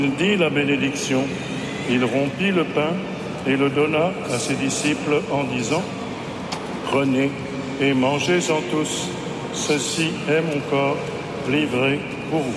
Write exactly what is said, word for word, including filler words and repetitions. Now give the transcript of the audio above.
Il dit la bénédiction, il rompit le pain et le donna à ses disciples en disant « Prenez et mangez-en tous, ceci est mon corps livré pour vous. »